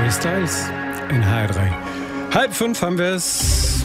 Harry Styles in HR3. 4:30 haben wir es.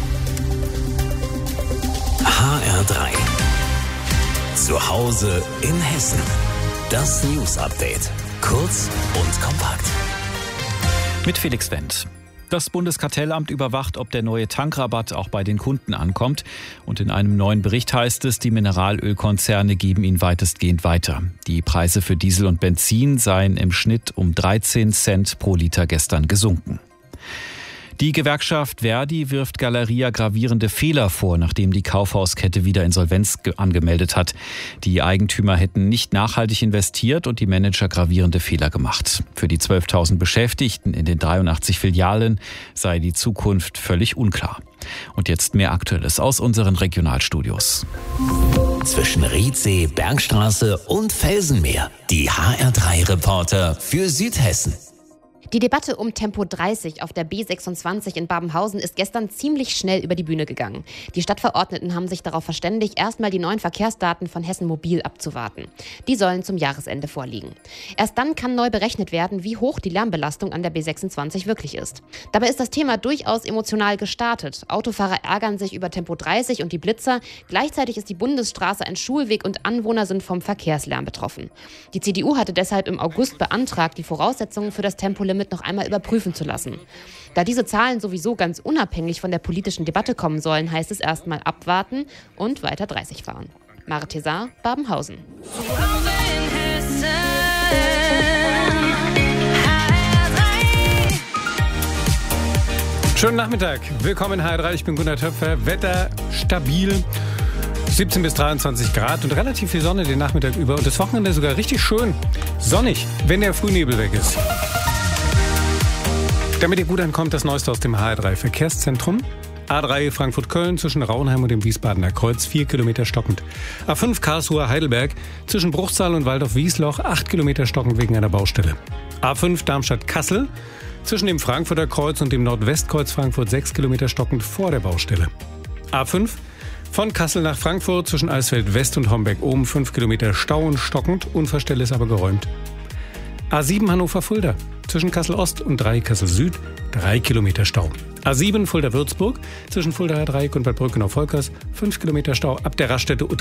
HR3. Zu Hause in Hessen. Das News-Update. Kurz und kompakt. Mit Felix Wendt. Das Bundeskartellamt überwacht, ob der neue Tankrabatt auch bei den Kunden ankommt. Und in einem neuen Bericht heißt es, die Mineralölkonzerne geben ihn weitestgehend weiter. Die Preise für Diesel und Benzin seien im Schnitt um 13 Cent pro Liter gestern gesunken. Die Gewerkschaft Verdi wirft Galeria gravierende Fehler vor, nachdem die Kaufhauskette wieder Insolvenz angemeldet hat. Die Eigentümer hätten nicht nachhaltig investiert und die Manager gravierende Fehler gemacht. Für die 12.000 Beschäftigten in den 83 Filialen sei die Zukunft völlig unklar. Und jetzt mehr Aktuelles aus unseren Regionalstudios. Zwischen Riedsee, Bergstraße und Felsenmeer. Die HR3-Reporter für Südhessen. Die Debatte um Tempo 30 auf der B26 in Babenhausen ist gestern ziemlich schnell über die Bühne gegangen. Die Stadtverordneten haben sich darauf verständigt, erstmal die neuen Verkehrsdaten von Hessen Mobil abzuwarten. Die sollen zum Jahresende vorliegen. Erst dann kann neu berechnet werden, wie hoch die Lärmbelastung an der B26 wirklich ist. Dabei ist das Thema durchaus emotional gestartet. Autofahrer ärgern sich über Tempo 30 und die Blitzer. Gleichzeitig ist die Bundesstraße ein Schulweg und Anwohner sind vom Verkehrslärm betroffen. Die CDU hatte deshalb im August beantragt, die Voraussetzungen für das Tempolimit noch einmal überprüfen zu lassen. Da diese Zahlen sowieso ganz unabhängig von der politischen Debatte kommen sollen, heißt es erstmal abwarten und weiter 30 fahren. Mare Tésar, Babenhausen. Schönen Nachmittag. Willkommen in HR3. Ich bin Gunnar Töpfer. Wetter stabil. 17 bis 23 Grad und relativ viel Sonne den Nachmittag über. Und das Wochenende sogar richtig schön sonnig, wenn der Frühnebel weg ist. Damit ihr gut ankommt, das Neueste aus dem HR3 Verkehrszentrum. A3 Frankfurt-Köln zwischen Rauenheim und dem Wiesbadener Kreuz 4 Kilometer stockend. A5 Karlsruhe-Heidelberg zwischen Bruchsal und Waldorf-Wiesloch 8 Kilometer stockend wegen einer Baustelle. A5 Darmstadt-Kassel zwischen dem Frankfurter Kreuz und dem Nordwestkreuz Frankfurt 6 Kilometer stockend vor der Baustelle. A5 von Kassel nach Frankfurt zwischen Eisfeld-West und Homberg-Ohm 5 Kilometer Stau und stockend, Unfallstelle ist aber geräumt. A7 Hannover-Fulda zwischen Kassel-Ost und Kassel-Süd 3 Kilometer Stau. A7 Fulda-Würzburg zwischen Fuldaer Dreieck und Bad Brückenau-Volkers 5 Kilometer Stau ab der Raststätte